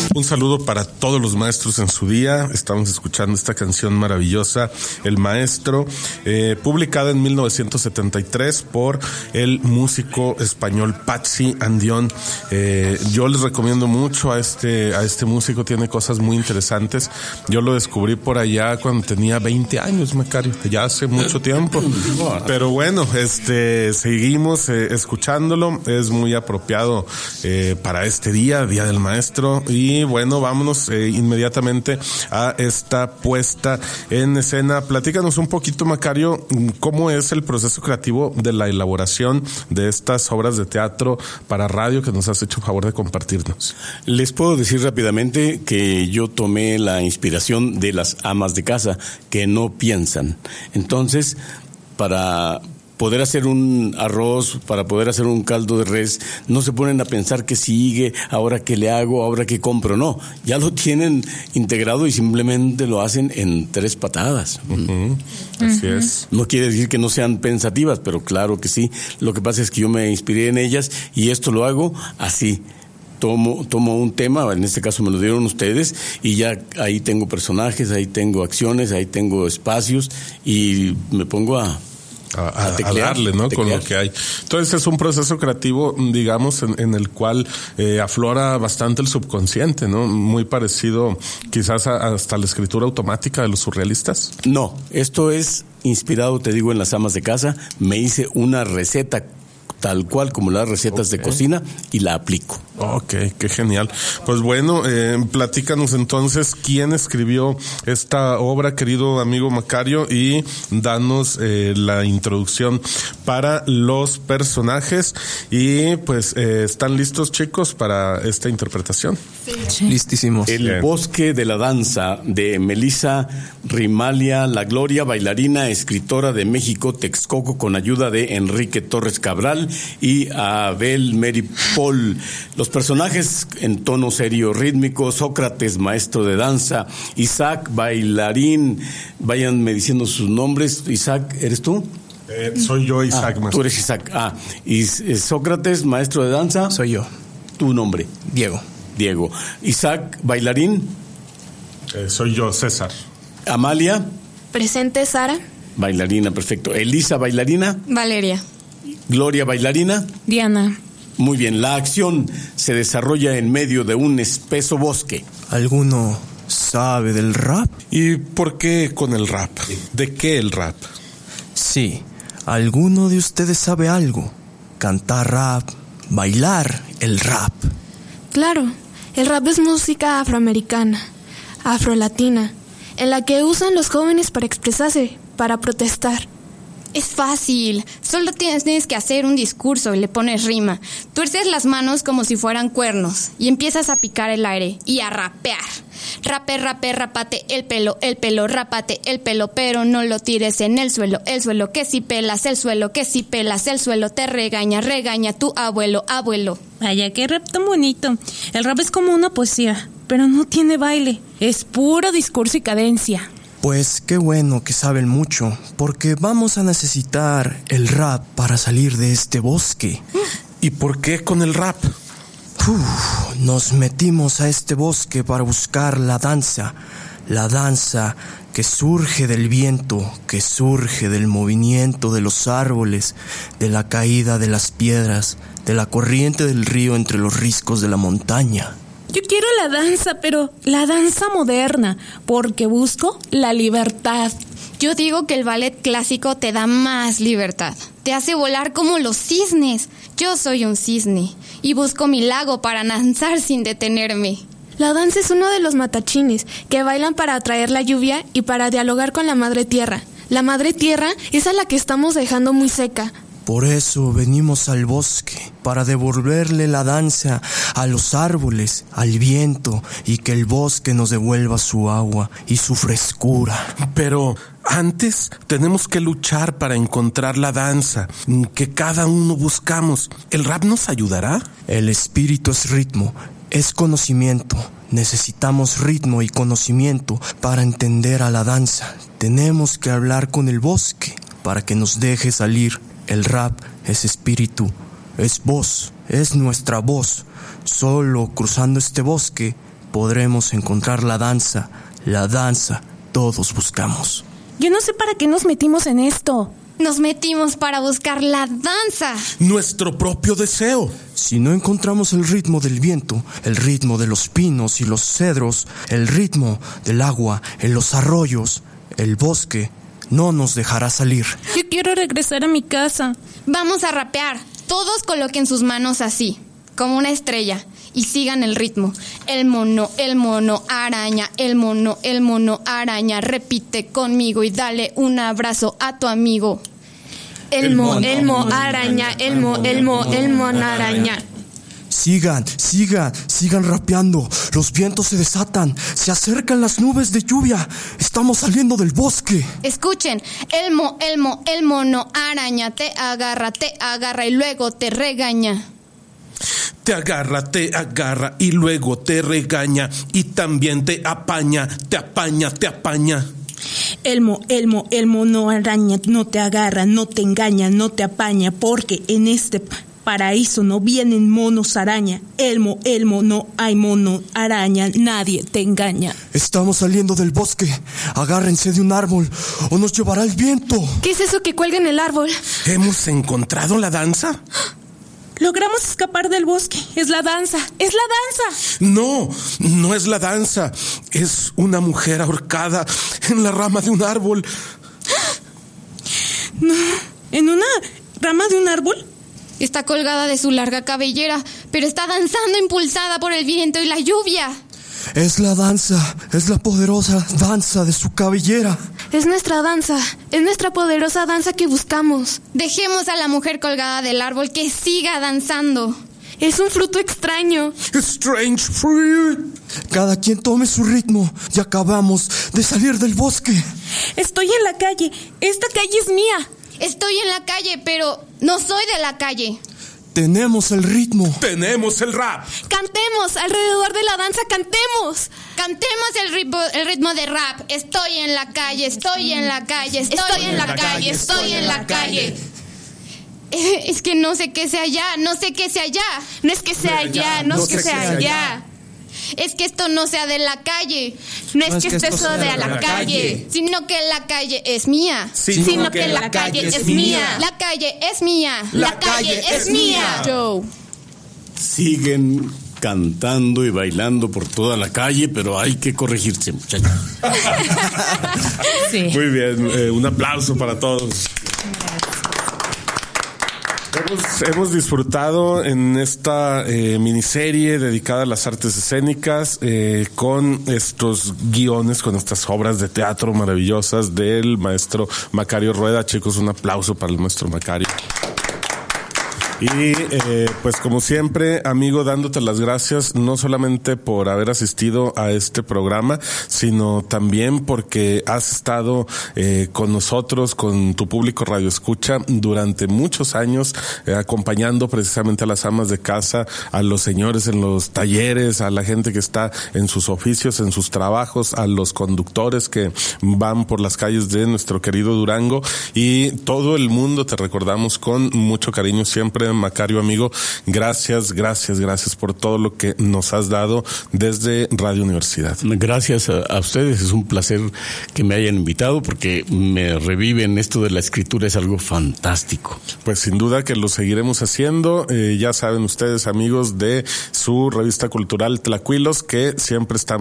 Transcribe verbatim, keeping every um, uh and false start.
Un saludo para todos los maestros en su día. Estamos escuchando esta canción maravillosa, El Maestro, eh, publicada en mil novecientos setenta y tres por el músico español Patxi Andión. Eh, yo les recomiendo mucho a este, a este músico, tiene cosas muy interesantes. Yo lo descubrí por allá cuando tenía veinte años, Macario, ya hace mucho tiempo. Pero bueno, este, seguimos eh, escuchándolo, es muy apropiado eh, para este día, Día del Maestro. Y bueno, vámonos eh, inmediatamente a esta puesta en escena. Platícanos un poquito, Macario, cómo es el proceso creativo de la elaboración de estas obras de teatro para radio que nos has hecho favor de compartirnos. Les puedo decir rápidamente que yo tomé la inspiración de las amas de casa que no piensan. Entonces, para poder hacer un arroz, para poder hacer un caldo de res, no se ponen a pensar qué sigue, ahora qué le hago, ahora qué compro, no, ya lo tienen integrado y simplemente lo hacen en tres patadas. Uh-huh. Así uh-huh. es. No quiere decir que no sean pensativas, pero claro que sí. Lo que pasa es que yo me inspiré en ellas y esto lo hago así. Tomo, tomo un tema, en este caso me lo dieron ustedes, y ya ahí tengo personajes, ahí tengo acciones, ahí tengo espacios y me pongo a A, a, a darle, ¿no? Con lo que hay. Entonces es un proceso creativo, digamos, en, en el cual eh, aflora bastante el subconsciente, ¿no? Muy parecido quizás a, hasta la escritura automática de los surrealistas. No, esto es inspirado, te digo, en las amas de casa. Me hice una receta tal cual como las recetas okay. de cocina y la aplico. Ok, qué genial. Pues bueno, eh, platícanos entonces quién escribió esta obra, querido amigo Macario, y danos eh, la introducción para los personajes. Y pues, eh, ¿están listos, chicos, para esta interpretación? Sí. Listísimos. El Bien. Bosque de la danza, de Melissa Rimalia La Gloria, bailarina, escritora de México, Texcoco, con ayuda de Enrique Torres Cabral y Abel Mary Paul. Los personajes en tono serio rítmico: Sócrates, maestro de danza; Isaac, bailarín. Váyanme diciendo sus nombres. Isaac, ¿eres tú? Eh, soy yo, Isaac. Ah, tú eres Isaac. Ah, y Sócrates, maestro de danza. Soy yo. ¿Tu nombre? Diego. Diego. Isaac, bailarín. Eh, soy yo, César. Amalia. Presente, Sara. Bailarina, perfecto. Elisa, bailarina. Valeria. Gloria, bailarina. Diana. Muy bien, la acción se desarrolla en medio de un espeso bosque. ¿Alguno sabe del rap? ¿Y por qué con el rap? ¿De qué el rap? Sí, ¿alguno de ustedes sabe algo? Cantar rap, bailar el rap. Claro, el rap es música afroamericana, afrolatina, en la que usan los jóvenes para expresarse, para protestar. Es fácil, solo tienes, tienes que hacer un discurso y le pones rima. Tuerces las manos como si fueran cuernos y empiezas a picar el aire y a rapear. Rape, rape, rapate el pelo, el pelo, rapate el pelo, pero no lo tires en el suelo, el suelo que si pelas, el suelo que si pelas, el suelo te regaña, regaña tu abuelo, abuelo. Vaya, qué rap tan bonito. El rap es como una poesía, pero no tiene baile, es puro discurso y cadencia. Pues qué bueno que saben mucho, porque vamos a necesitar el rap para salir de este bosque. ¿Y por qué con el rap? Uf, nos metimos a este bosque para buscar la danza, la danza que surge del viento, que surge del movimiento de los árboles, de la caída de las piedras, de la corriente del río entre los riscos de la montaña. Yo quiero la danza, pero la danza moderna, porque busco la libertad. Yo digo que el ballet clásico te da más libertad. Te hace volar como los cisnes. Yo soy un cisne y busco mi lago para danzar sin detenerme. La danza es uno de los matachines que bailan para atraer la lluvia y para dialogar con la madre tierra. La madre tierra es a la que estamos dejando muy seca. Por eso venimos al bosque, para devolverle la danza a los árboles, al viento, y que el bosque nos devuelva su agua y su frescura. Pero antes tenemos que luchar para encontrar la danza que cada uno buscamos. ¿El rap nos ayudará? El espíritu es ritmo, es conocimiento. Necesitamos ritmo y conocimiento para entender a la danza. Tenemos que hablar con el bosque para que nos deje salir. El rap es espíritu, es voz, es nuestra voz. Solo cruzando este bosque podremos encontrar la danza, la danza todos buscamos. Yo no sé para qué nos metimos en esto. Nos metimos para buscar la danza. Nuestro propio deseo. Si no encontramos el ritmo del viento, el ritmo de los pinos y los cedros, el ritmo del agua en los arroyos, el bosque no nos dejará salir. Yo quiero regresar a mi casa. Vamos a rapear. Todos coloquen sus manos así, como una estrella, y sigan el ritmo. El mono, el mono, araña, el mono, el mono, araña. Repite conmigo y dale un abrazo a tu amigo. Elmo, elmo, araña, elmo, elmo, elmo, araña. Sigan, sigan, sigan rapeando. Los vientos se desatan. Se acercan las nubes de lluvia. Estamos saliendo del bosque. Escuchen. Elmo, elmo, el mono, araña. Te agarra, te agarra y luego te regaña. Te agarra, te agarra y luego te regaña. Y también te apaña, te apaña, te apaña. Elmo, Elmo, el mono araña, no te agarra, no te engaña, no te apaña, porque en este paraíso no vienen monos araña. Elmo, Elmo, no hay mono araña, nadie te engaña. Estamos saliendo del bosque. Agárrense de un árbol o nos llevará el viento. ¿Qué es eso que cuelga en el árbol? ¿Hemos encontrado la danza? Logramos escapar del bosque. Es la danza, es la danza. No, no es la danza. Es una mujer ahorcada en la rama de un árbol. No, ¿en una rama de un árbol? Está colgada de su larga cabellera, pero está danzando impulsada por el viento y la lluvia. Es la danza, es la poderosa danza de su cabellera. Es nuestra danza, es nuestra poderosa danza que buscamos. Dejemos a la mujer colgada del árbol que siga danzando. Es un fruto extraño. Strange fruit. Cada quien tome su ritmo y acabamos de salir del bosque. Estoy en la calle, esta calle es mía. Estoy en la calle, pero no soy de la calle. Tenemos el ritmo. Tenemos el rap. Cantemos, alrededor de la danza cantemos. Cantemos el ritmo, el ritmo de rap. Estoy en la calle, estoy en la calle, estoy, estoy en la, la calle, calle, estoy en la calle. Eh, es que no sé qué sea allá, no sé qué sea allá. No es que sea allá, no, no es que sea allá. allá. Es que esto no sea de la calle. No es, no es que, que esto sea de la, la calle. calle, sino que la calle es mía. Sí, sino, sino que, que la, la calle, calle es mía. La calle es mía. La, la calle, calle es, es mía. Joe. Siguen cantando y bailando por toda la calle, pero hay que corregirse, muchachos. Sí. Muy bien, eh, un aplauso para todos. Hemos, hemos disfrutado en esta eh, miniserie dedicada a las artes escénicas eh, con estos guiones, con estas obras de teatro maravillosas del maestro Macario Rueda. Chicos, un aplauso para el maestro Macario. Y eh, pues como siempre, amigo, dándote las gracias no solamente por haber asistido a este programa, sino también porque has estado eh, con nosotros, con tu público Radio Escucha durante muchos años, eh, acompañando precisamente a las amas de casa, a los señores en los talleres, a la gente que está en sus oficios, en sus trabajos, a los conductores que van por las calles de nuestro querido Durango, y todo el mundo te recordamos con mucho cariño siempre. Macario, amigo, gracias, gracias, gracias por todo lo que nos has dado desde Radio Universidad. Gracias a, a ustedes, es un placer que me hayan invitado porque me reviven esto de la escritura, es algo fantástico. Pues sin duda que lo seguiremos haciendo, eh, ya saben ustedes, amigos de su revista cultural Tlacuilos, que siempre están